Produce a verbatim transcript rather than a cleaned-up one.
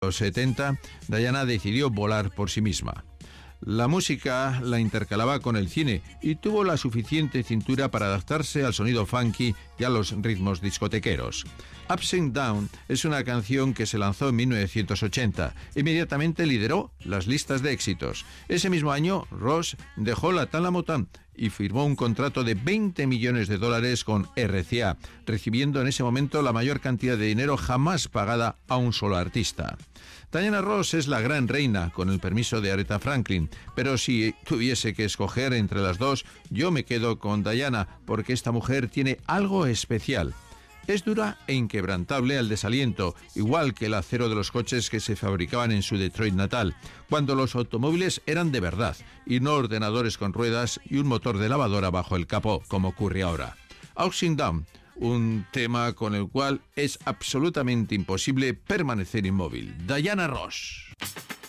los setenta, Diana decidió volar por sí misma. La música la intercalaba con el cine y tuvo la suficiente cintura para adaptarse al sonido funky y a los ritmos discotequeros. Ups and Down es una canción que se lanzó en mil novecientos ochenta. Inmediatamente lideró las listas de éxitos. Ese mismo año, Ross dejó la Tala Motown y firmó un contrato de veinte millones de dólares con R C A, recibiendo en ese momento la mayor cantidad de dinero jamás pagada a un solo artista. Diana Ross es la gran reina, con el permiso de Aretha Franklin, pero si tuviese que escoger entre las dos, yo me quedo con Diana, porque esta mujer tiene algo especial. Es dura e inquebrantable al desaliento, igual que el acero de los coches que se fabricaban en su Detroit natal, cuando los automóviles eran de verdad, y no ordenadores con ruedas y un motor de lavadora bajo el capó, como ocurre ahora. Ups and Down, un tema con el cual es absolutamente imposible permanecer inmóvil. Diana Ross.